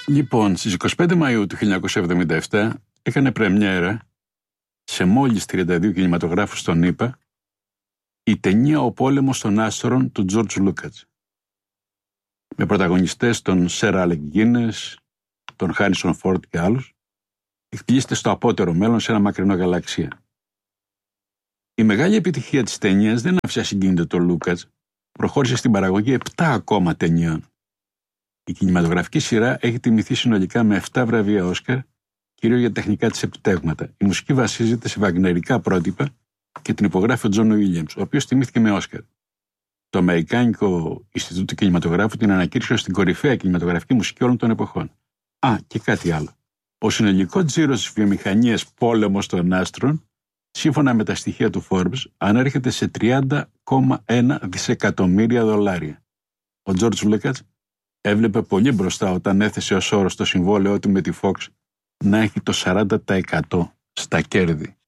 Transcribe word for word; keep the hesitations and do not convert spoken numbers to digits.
Λοιπόν, στις είκοσι πέντε Μαΐου του χίλια εννιακόσια εβδομήντα επτά έκανε πρεμιέρα σε μόλις τριάντα δύο κινηματογράφους στον ΗΠΑ η ταινία «Ο πόλεμος των άστρων» του Τζορτζ Λούκατς. Με πρωταγωνιστές τον Σερ Άλεκ Γκίνες, τον Χάρισον Φόρντ και άλλους, εκπλήσεται στο απότερο μέλλον σε ένα μακρινό γαλαξία. Η μεγάλη επιτυχία της ταινίας δεν άφησε ασυγκίνητο τον Λούκατς, προχώρησε στην παραγωγή επτά ακόμα ταινιών. Η κινηματογραφική σειρά έχει τιμηθεί συνολικά με επτά βραβεία Όσκαρ, κυρίως για τεχνικά της επιτεύγματα. Η μουσική βασίζεται σε βαγνερικά πρότυπα και την υπογράφει ο Τζον Βίλιαμς, ο οποίος τιμήθηκε με Όσκαρ. Το Αμερικάνικο Ινστιτούτο Κινηματογράφου την ανακήρυξε ως την κορυφαία κινηματογραφική μουσική όλων των εποχών. Α, και κάτι άλλο. Ο συνολικός τζίρος της βιομηχανίας πόλεμος των άστρων, σύμφωνα με τα στοιχεία του Forbes, ανέρχεται σε τριάντα κόμμα ένα δισεκατομμύρια δολάρια. Ο Τζορτζ Λούκατς έβλεπε πολύ μπροστά όταν έθεσε ως όρο στο συμβόλαιό του με τη Fox να έχει το σαράντα τοις εκατό στα κέρδη.